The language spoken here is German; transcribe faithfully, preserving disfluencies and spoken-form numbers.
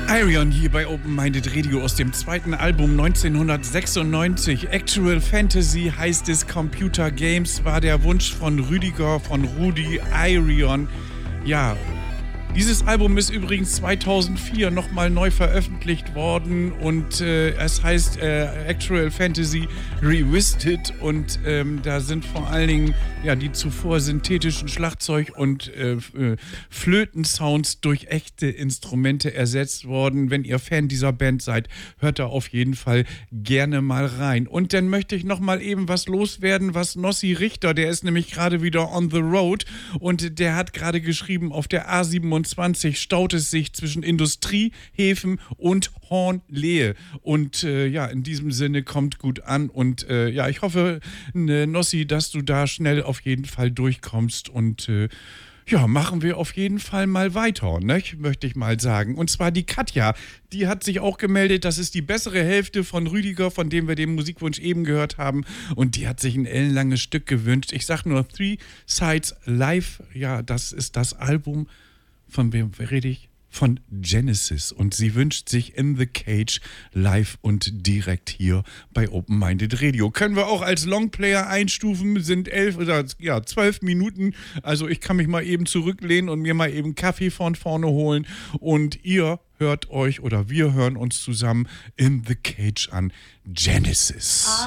Ayreon hier bei Open Minded Radio aus dem zweiten Album neunzehnhundertsechsundneunzig. Actual Fantasy heißt es, Computer Games war der Wunsch von Rüdiger, von Rudi Ayreon. Ja, dieses Album ist übrigens zweitausendvier nochmal neu veröffentlicht worden und äh, es heißt äh, Actual Fantasy Revisited und ähm, da sind vor allen Dingen ja, die zuvor synthetischen Schlagzeug- und äh, äh, Flötensounds durch echte Instrumente ersetzt worden. Wenn ihr Fan dieser Band seid, hört da auf jeden Fall gerne mal rein. Und dann möchte ich nochmal eben was loswerden, was Nossi Richter, der ist nämlich gerade wieder on the road und der hat gerade geschrieben, auf der A siebenundzwanzig staut es sich zwischen Industriehäfen und Hornlehe. Und äh, ja, in diesem Sinne kommt gut an und äh, ja, ich hoffe, ne, Nossi, dass du da schnell auf jeden Fall durchkommst und äh, ja, machen wir auf jeden Fall mal weiter, ne? Möchte ich mal sagen. Und zwar die Katja, die hat sich auch gemeldet, das ist die bessere Hälfte von Rüdiger, von dem wir den Musikwunsch eben gehört haben. Und die hat sich ein ellenlanges Stück gewünscht. Ich sag nur Three Sides Live, ja, das ist das Album, von wem rede ich? Von Genesis und sie wünscht sich In the Cage live und direkt hier bei Open Minded Radio. Können wir auch als Longplayer einstufen, sind elf oder ja, zwölf Minuten. Also ich kann mich mal eben zurücklehnen und mir mal eben Kaffee von vorne holen und ihr hört euch oder wir hören uns zusammen In the Cage an. Genesis.